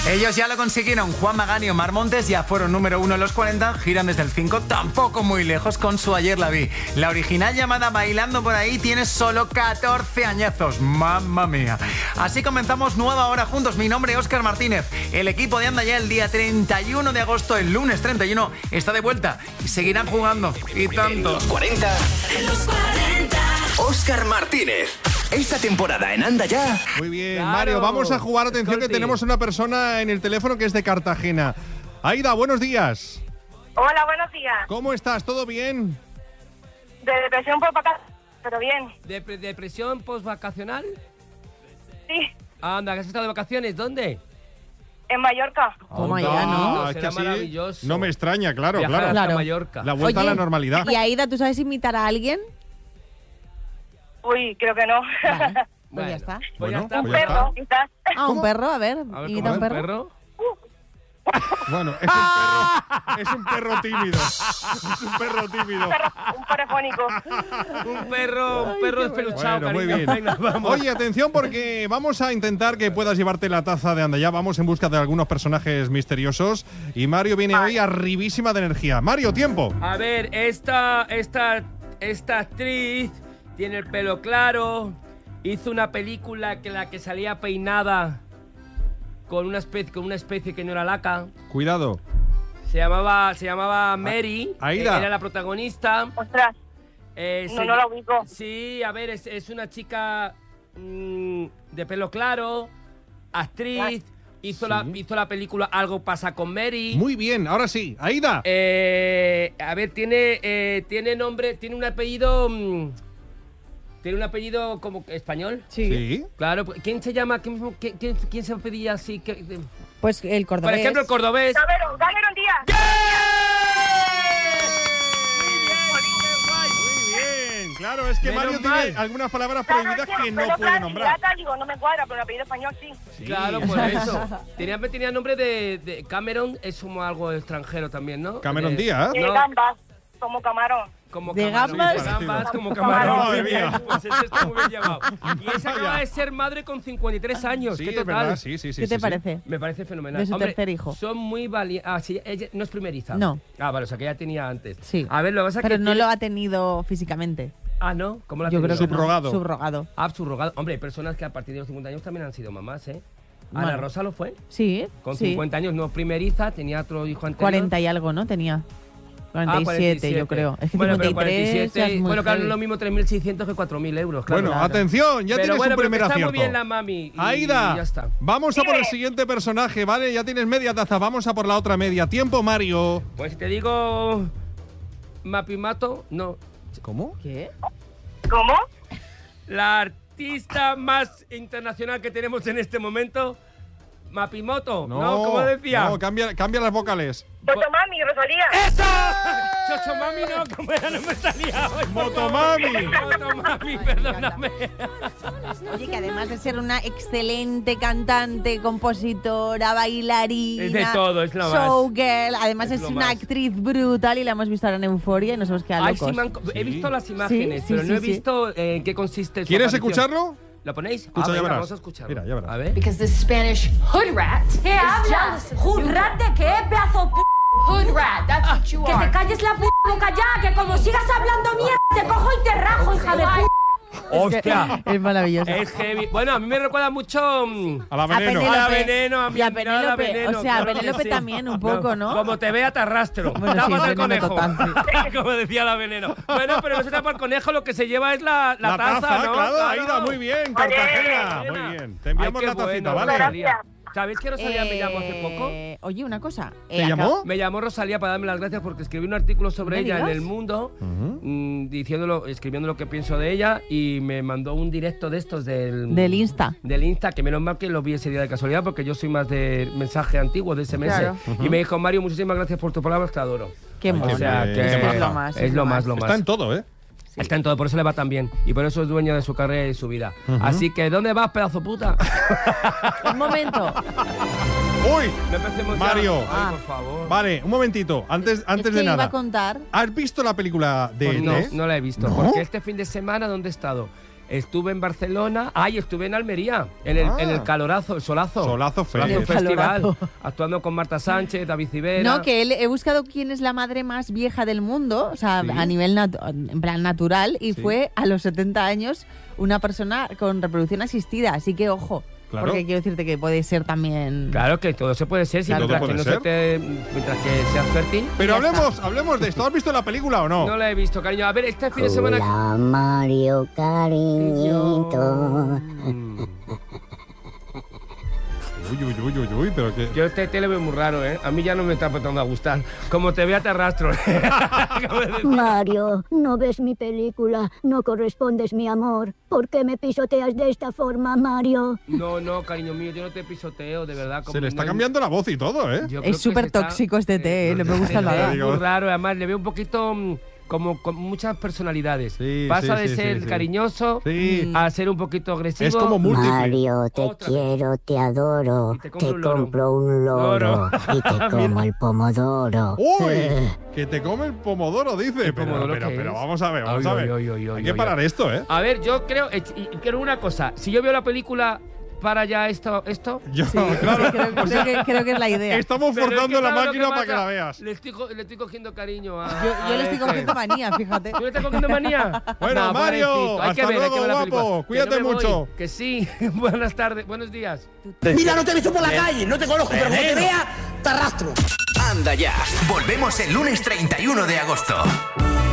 Ellos ya lo consiguieron. Juan Magán y Omar Montes ya fueron número 1 en los 40, giran desde el 5, tampoco muy lejos con su Ayer la vi. La original llamada Bailando por ahí tiene solo 14 añazos. ¡Mamma mía! Así comenzamos nueva hora juntos. Mi nombre es Óscar Martínez. El equipo de Anda Ya el día 31 de agosto, el lunes 31, está de vuelta y seguirán jugando. Y tanto. En los 40. Óscar Martínez. Esta temporada en Anda Ya. Muy bien, Claro. Mario, vamos a jugar. Atención, Escolti. que tenemos una persona en el teléfono que es de Cartagena. Aida, buenos días. Hola, buenos días. ¿Cómo estás? ¿Todo bien? De depresión por vacaciones, pero bien. ¿Depresión postvacacional? Sí, Anda, que has estado de vacaciones. ¿Dónde? en Mallorca. Toma ya, ¿no? Es que Será así maravilloso. no me extraña, claro, Viajar claro. hasta Claro. Mallorca. La vuelta a la normalidad. Y Aida, ¿tú sabes imitar a alguien? Uy, creo que no. Vale, pues Bueno, ya está. Pues Bueno, ya está. Un pues ya perro, quizás. Ah, un perro, a ver. A ver, imita ¿cómo un es un perro. perro? Bueno, es un perro tímido. Es un perro tímido. Un perrofónico. Un perro despeluchado, Bueno, muy cariño. bien. Venga, vamos. Oye, atención, porque vamos a intentar que puedas llevarte la taza de Anda Ya. Vamos en busca de algunos personajes misteriosos. Y Mario viene hoy arribísima de energía. Mario, tiempo. A ver, esta actriz tiene el pelo claro. Hizo una película que la que salía peinada con una especie que no era laca. Cuidado. Se llamaba Mary. Aida. Era la protagonista. Ostras, no la ubico. Sí, a ver, es una chica de pelo claro, actriz. Hizo la película Algo pasa con Mary. Muy bien, ahora sí. Aida. A ver, tiene nombre, tiene un apellido. Tiene un apellido como español. Sí. Claro, ¿quién se llama? ¿Quién se pedía así? Pues el cordobés. Por ejemplo, el cordobés. Cameron Díaz. Muy bien. Claro, es que Menos Mario mal. tiene algunas palabras Claro, prohibidas es que no pelo puede claro y nombrar. pirata, digo, no me cuadra, pero el apellido español sí. Sí. Claro, por eso. Tenía nombre de Cameron, es como algo extranjero también, ¿no? Cameron De- Díaz. De No. gambas, como camarón. Como ¿De camarón. gambas? De gambas, como Camarón. camarón. Madre Muy bien, mía. pues ese está muy bien llevado. Y esa acaba de ser madre con 53 años. Sí, ¿Qué es total? verdad, sí. ¿Qué te parece? Me parece fenomenal. De su Hombre, tercer hijo. Son muy valientes. Ah, sí, ella no es primeriza. No. Ah, vale, o sea que ya tenía antes. Sí. A ver, lo que pasa es Pero que no tiene- lo ha tenido físicamente. Ah, ¿no? ¿Cómo la Yo creo que no. Subrogado. Subrogado. Ah, subrogado. Hombre, hay personas que a partir de los 50 años también han sido mamás, ¿eh? Ana Bueno. Rosa lo fue. Sí. Con sí. 50 años, no primeriza, tenía otro hijo anterior. 40 y algo, ¿no? Tenía. 47, yo creo. Es que bueno, 53 pero 47, ya es muy bueno, claro, no heavy. es lo mismo 3.600 que 4.000 euros, claro. Bueno, Claro. atención, ya pero tienes bueno, un primer pero que acierto. está muy bien la mami. Y Aida, ya está. vamos a por el siguiente personaje, ¿vale? Ya tienes media taza, vamos a por la otra media. Tiempo, Mario. Pues si te digo Mapimato, no. ¿Cómo? ¿Qué? ¿Cómo? La artista más internacional que tenemos en este momento, Mapimoto, ¿no? ¿Cómo decía? No, cambia las vocales. Motomami, Rosalía. ¡Eso! Chochomami no, como ya no me salía hoy. Motomami. Motomami, perdóname. Oye, que además de ser una excelente cantante, compositora, bailarina, Es de todo, es lo más. showgirl, además Es es lo una más. actriz brutal y la hemos visto ahora en Euforia y nos hemos quedado Ay, locos. sí, he visto las imágenes, Sí, pero sí, no he sí. visto en qué consiste su ¿Quieres aparición. escucharlo? ¿Lo ponéis? Escucha, ya venga, verás. vamos a escucharlo. Mira, ya verás. A ver. Because this Spanish hood rat. ¿Qué hablas? ¿Hood rat de qué, pedazo de p***? Hood rat, that's what you Que te are. calles la p*** boca ya, que como sigas hablando mierda, te cojo y te rajo, hija de p***. ¡Hostia! Es maravilloso. Es heavy. Bueno, a mí me recuerda mucho A la A veneno. Penélope. a la veneno, a mi Y a admirada Penélope, veneno. o sea, a claro que Penélope sí. también un poco, ¿no? Como te vea, te arrastro. Bueno, sí, Tápate al veneno conejo. total, Como decía la veneno. Bueno, pero no se tapa el conejo, lo que se lleva es la La taza, ¿no? claro, Aida, muy bien, Cartagena. Vale. Muy bien, te enviamos Ay, qué la tacita, bueno, ¿vale? Rosalía. ¿Sabéis que Rosalía me llamó hace poco? Oye, una cosa. ¿Te llamó? Me llamó Rosalía para darme las gracias porque escribí un artículo sobre ¿Me ella en digas? El Mundo, escribiendo lo que pienso de ella, y me mandó un directo de estos Del Insta. Del Insta, que menos mal que lo vi ese día de casualidad porque yo soy más de mensaje antiguo, de SMS. Claro. Y me dijo, Mario, muchísimas gracias por tus palabras, te adoro. Qué mono. O sea, bien, que qué es maja. lo más. es lo más, lo más. Está en todo, ¿eh? Está en todo, por eso le va tan bien. Y por eso es dueño de su carrera y su vida. Así que, ¿dónde vas, pedazo puta? Un momento. ¡Uy! No empecemos ya. Mario. Ay, por favor. Vale, un momentito, antes Es que de iba nada. a contar. ¿Has visto la película de Pues él, no, eh? no la he visto. ¿No? Porque este fin de semana, ¿dónde he estado? Estuve en Barcelona. Y estuve en Almería, en el calorazo, el solazo. Solazo Fest. Festival. Actuando con Marta Sánchez, David Civera. No, que he buscado quién es la madre más vieja del mundo, o sea, a nivel en plan natural, y fue a los 70 años una persona con reproducción asistida, así que ojo. Claro. Porque quiero decirte que puede ser también... Claro que todo se puede ser, Claro. mientras Todo que, puede mientras que seas fértil. Pero hablemos de esto. ¿Has visto la película o no? No la he visto, cariño. A ver, este fin de semana... Hola, Mario, cariñito. Uy, pero que... Yo te lo veo muy raro, ¿eh? A mí ya no me está empezando a gustar. Como te vea, te arrastro. Mario, no ves mi película, no correspondes mi amor. ¿Por qué me pisoteas de esta forma, Mario? No, cariño mío, yo no te pisoteo, de verdad. Se le está cambiando la voz y todo, ¿eh? Yo creo Es que súper se está- tóxico este té, no me gusta nada. Es muy raro, además le veo un poquito como con muchas personalidades. Sí, Pasa sí, de sí, ser sí. cariñoso Sí. a ser un poquito agresivo. Es como múltiple. Mario, te Otra quiero, te adoro. Y te Te compro un loro. compro un loro y te como el pomodoro. ¡Uy! Que te come el pomodoro, dice. Pero pomodoro qué pero es? vamos a ver, vamos Ay, a ver. ay, ay, ay, Hay ay, que ay, parar ay. esto, ¿eh? A ver, yo creo, y quiero una cosa, si yo veo la película para ya esto, Yo, Sí, claro. creo que es la idea. Estamos Pero es forzando que, la ¿sabes lo máquina para que pasa? la veas. Le estoy cogiendo cariño a... Yo le estoy este. cogiendo manía, fíjate. ¿Tú le estás cogiendo manía? Bueno, No, Mario, pobrecito. Hay que hasta ver, hay que luego, ver la guapo. película. Cuídate Que no me mucho. voy, que sí. Buenas tardes, buenos días. Mira, no te he visto por la calle, no te conozco, pero cuando te vea, te arrastro. Anda ya. Volvemos el lunes 31 de agosto.